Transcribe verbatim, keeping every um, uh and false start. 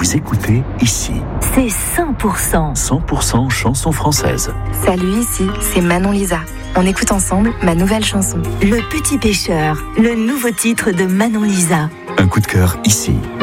Vous écoutez ici. C'est cent pour cent. cent pour cent chanson française. Salut, ici, c'est Manon Lisa. On écoute ensemble ma nouvelle chanson. Le Petit Pêcheur, le nouveau titre de Manon Lisa. Un coup de cœur ici.